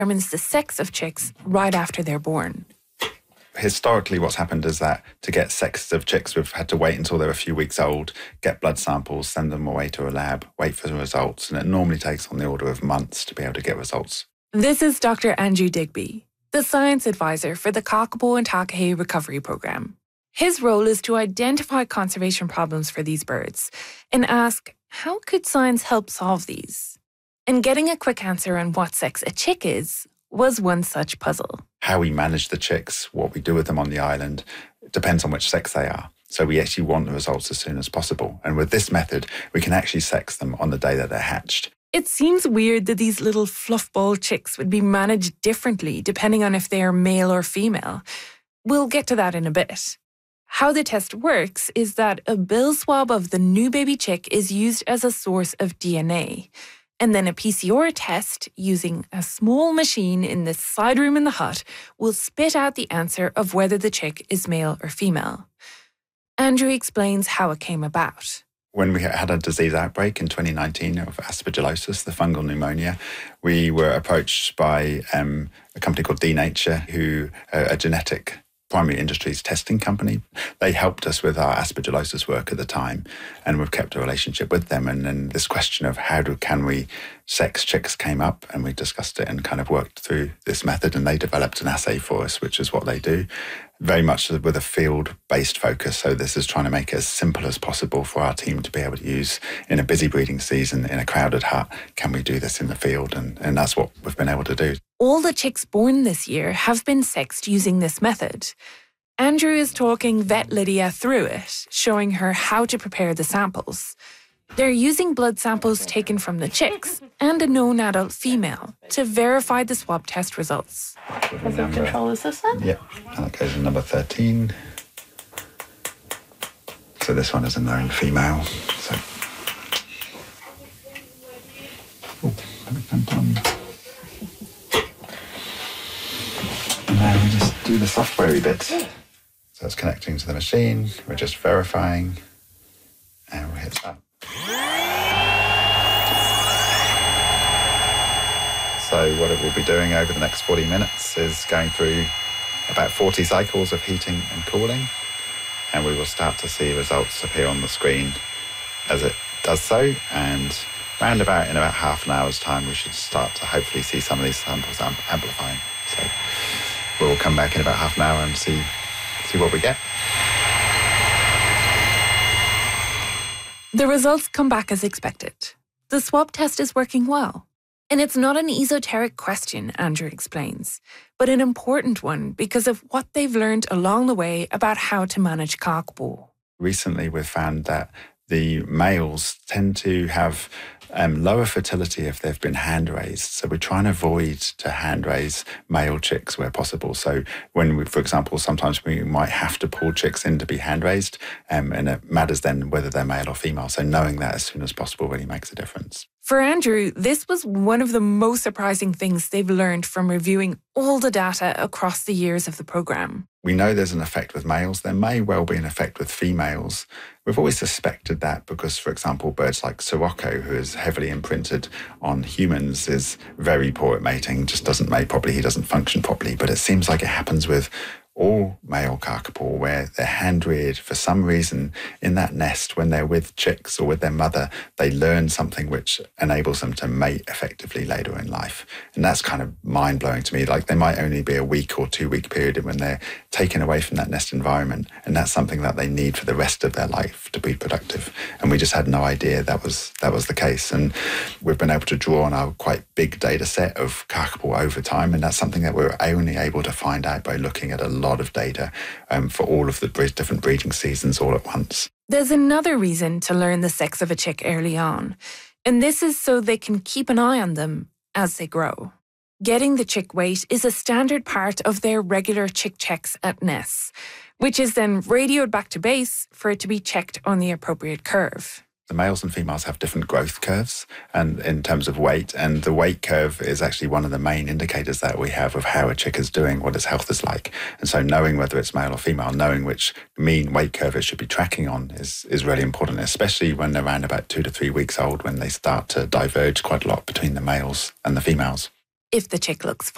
determines the sex of chicks right after they're born. Historically, what's happened is that to get sexes of chicks, we've had to wait until they're a few weeks old, get blood samples, send them away to a lab, wait for the results, and it normally takes on the order of months to be able to get results. This is Dr. Andrew Digby, the science advisor for the Kakapo and Takahe Recovery Programme. His role is to identify conservation problems for these birds and ask, how could science help solve these? And getting a quick answer on what sex a chick is was one such puzzle. How we manage the chicks, what we do with them on the island, it depends on which sex they are. So we actually want the results as soon as possible. And with this method, we can actually sex them on the day that they're hatched. It seems weird that these little fluffball chicks would be managed differently depending on if they are male or female. We'll get to that in a bit. How the test works is that a bill swab of the new baby chick is used as a source of DNA. And then a PCR test using a small machine in the side room in the hut will spit out the answer of whether the chick is male or female. Andrew explains how it came about. When we had a disease outbreak in 2019 of aspergillosis, the fungal pneumonia, we were approached by a company called Denature, who are a genetic primary industries testing company. They helped us with our aspergillosis work at the time, and we've kept a relationship with them. And then this question of can we sex chicks came up, and we discussed it and kind of worked through this method, and they developed an assay for us, which is what they do, very much with a field-based focus. So this is trying to make it as simple as possible for our team to be able to use in a busy breeding season, in a crowded hut. Can we do this in the field? And that's what we've been able to do. All the chicks born this year have been sexed using this method. Andrew is talking vet Lydia through it, showing her how to prepare the samples. They're using blood samples taken from the chicks and a known adult female to verify the swab test results. What control is this then? Yeah, and that goes in number 13. So this one is a known female. So, and now we just do the software bit. So it's connecting to the machine. We're just verifying, and we'll hit that. So what it will be doing over the next 40 minutes is going through about 40 cycles of heating and cooling, and we will start to see results appear on the screen as it does so, and round about in about half an hour's time we should start to hopefully see some of these samples amplifying. So we'll come back in about half an hour and see what we get. The results come back as expected. The swab test is working well. And it's not an esoteric question, Andrew explains, but an important one because of what they've learned along the way about how to manage kakapo. Recently, we've found that the males tend to have lower fertility if they've been hand-raised. So we're trying to avoid to hand-raise male chicks where possible. So when we, for example, sometimes we might have to pull chicks in to be hand-raised, and it matters then whether they're male or female. So knowing that as soon as possible really makes a difference. For Andrew, this was one of the most surprising things they've learned from reviewing all the data across the years of the programme. We know there's an effect with males. There may well be an effect with females. We've always suspected that because, for example, birds like Sirocco, who is heavily imprinted on humans, is very poor at mating, just doesn't mate properly, he doesn't function properly. But it seems like it happens with all male kakapo, where they're hand-reared for some reason in that nest when they're with chicks or with their mother. They learn something which enables them to mate effectively later in life. And that's kind of mind-blowing to me. Like, they might only be a week or 2 week period when they're taken away from that nest environment, and that's something that they need for the rest of their life to be productive. And we just had no idea that was the case. And we've been able to draw on our quite big data set of kakapo over time, and that's something that we're only able to find out by looking at a lot of data for all of the different breeding seasons all at once. There's another reason to learn the sex of a chick early on, and this is so they can keep an eye on them as they grow. Getting the chick weight is a standard part of their regular chick checks at nests, which is then radioed back to base for it to be checked on the appropriate curve. The males and females have different growth curves and in terms of weight, and the weight curve is actually one of the main indicators that we have of how a chick is doing, what its health is like. And so knowing whether it's male or female, knowing which mean weight curve it should be tracking on is really important, especially when they're around about 2 to 3 weeks old, when they start to diverge quite a lot between the males and the females. If the chick looks